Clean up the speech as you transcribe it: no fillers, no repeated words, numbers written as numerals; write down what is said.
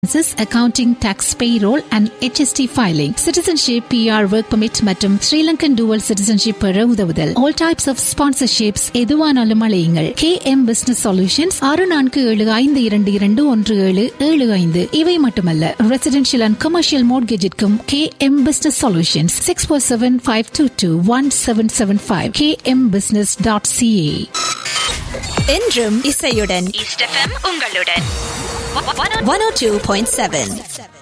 accounting, tax, payroll and HST filing, citizenship, PR, work permit மற்றும் Sri Lankan dual citizenship பெற உதவுதல். All types of sponsorships எதுவானாலும் அழையுங்கள். KM Business Solutions 6472211775. இவை மட்டுமல்ல, residential and commercial mortgageற்கும் KM Business Solutions 647-522-1775 kmbusiness.ca. என்றும் இசையுடன் east FM உங்களுடன் 102.7